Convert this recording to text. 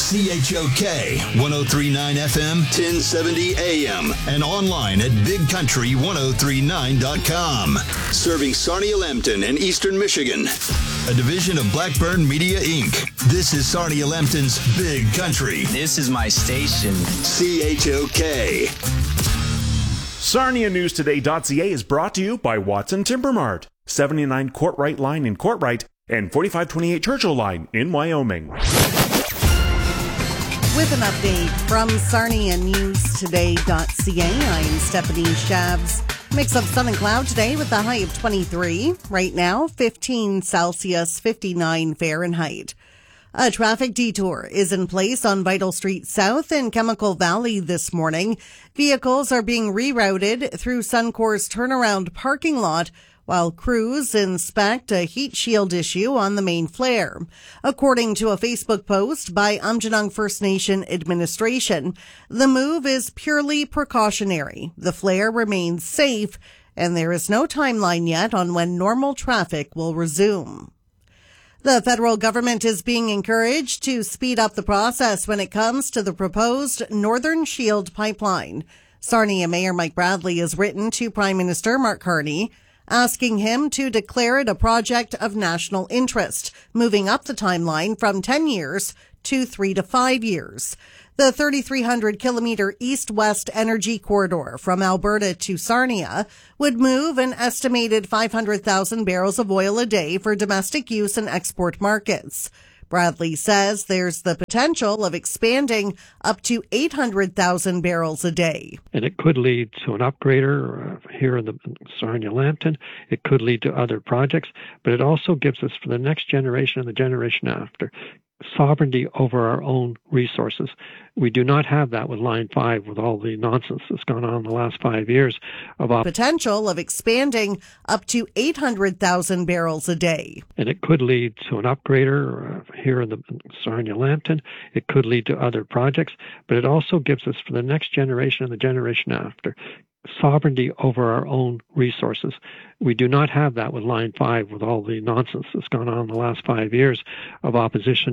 CHOK 1039 FM, 1070 AM, and online at bigcountry1039.com. Serving Sarnia-Lambton and Eastern Michigan. A division of Blackburn Media, Inc. This is Sarnia-Lambton's Big Country. This is my station. CHOK. SarniaNewsToday.ca is brought to you by Watson Timber Mart, 79 Courtright Line in Courtright and 4528 Churchill Line in Wyoming. With an update from SarniaNewsToday.ca, I'm Stephanie Shabs. Mix of sun and cloud today with a high of 23. Right now, 15 Celsius, 59 Fahrenheit. A traffic detour is in place on Vital Street South in Chemical Valley this morning. Vehicles are being rerouted through Suncor's turnaround parking lot while crews inspect a heat shield issue on the main flare. According to a Facebook post by Aamjiwnaang First Nation administration, the move is purely precautionary. The flare remains safe, and there is no timeline yet on when normal traffic will resume. The federal government is being encouraged to speed up the process when it comes to the proposed Northern Shield pipeline. Sarnia Mayor Mike Bradley has written to Prime Minister Mark Carney, asking him to declare it a project of national interest, moving up the timeline from 10 years to 3 to 5 years. The 3,300-kilometer east-west energy corridor from Alberta to Sarnia would move an estimated 500,000 barrels of oil a day for domestic use and export markets. Bradley says there's the potential of expanding up to 800,000 barrels a day. And it could lead to an upgrader here in the Sarnia-Lambton. It could lead to other projects, but it also gives us, for the next generation and the generation after, sovereignty over our own resources. We do not have that with Line 5 with all the nonsense that's gone on in the last 5 years of potential of expanding up to 800,000 barrels a day. And it could lead to an upgrader here in the Sarnia-Lambton. It could lead to other projects, but it also gives us, for the next generation and the generation after, sovereignty over our own resources. We do not have that with Line 5 with all the nonsense that's gone on in the last 5 years of opposition